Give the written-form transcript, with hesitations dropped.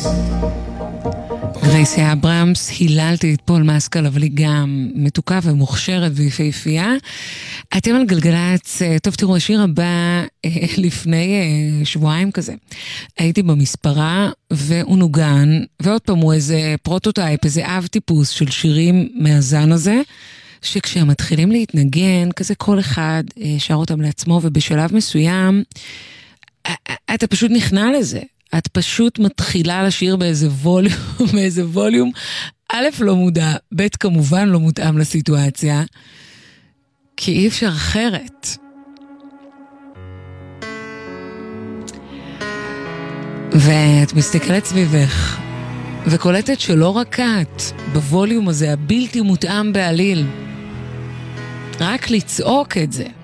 גרייסי אברהמס, היללתי את פול מסקל, אבל היא גם מתוקה ומוכשרת ויפהפייה. אתם על גלגלצ, טוב תראו, השיר הבא לפני שבועיים כזה. הייתי במספרה והוא נוגן, ועוד פעם הוא איזה פרוטוטייפ, איזה אב טיפוס של שירים מהזן הזה, שכשהם מתחילים להתנגן, כזה כל אחד שר אותם לעצמו, ובשלב מסוים, אתה פשוט נכנע לזה. את פשוט מתחילה לשיר באיזה ווליום, א' לא מודע, ב' כמובן לא מותאם לסיטואציה, כי אי אפשר אחרת. ואת מסתכלת סביבך, וקולטת שלא רק את, בווליום הזה הבלתי מותאם בעליל, רק לצעוק את זה.